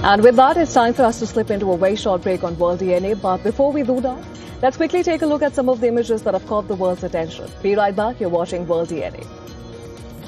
And with that, it's time for us to slip into a very short break on World DNA. But before we do that, let's quickly take a look at some of the images that have caught the world's attention. Be right back. You're watching World DNA.